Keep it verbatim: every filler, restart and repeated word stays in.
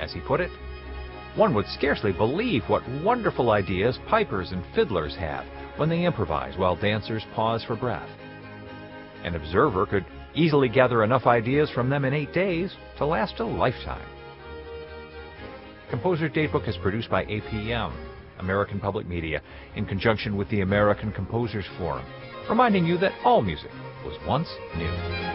As he put it, "One would scarcely believe what wonderful ideas pipers and fiddlers have when they improvise while dancers pause for breath. An observer could easily gather enough ideas from them in eight days to last a lifetime." Composer's Datebook is produced by A P M, American Public Media, in conjunction with the American Composers Forum, reminding you that all music was once new.